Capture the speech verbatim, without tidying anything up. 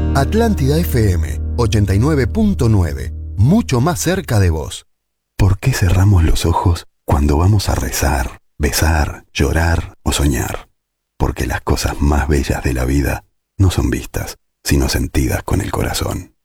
Atlántida F M ochenta y nueve punto nueve, mucho más cerca de vos. ¿Por qué cerramos los ojos cuando vamos a rezar, besar, llorar o soñar? Porque las cosas más bellas de la vida no son vistas, sino sentidas con el corazón.